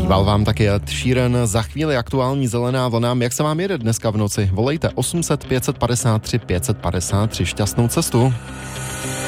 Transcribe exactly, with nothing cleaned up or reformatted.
Zpíval vám taky Ed Sheeran, za chvíli aktuální zelená vlna. Jak se vám jede dneska v noci? Volejte osm set pět set padesát tři pět set padesát tři. Šťastnou cestu.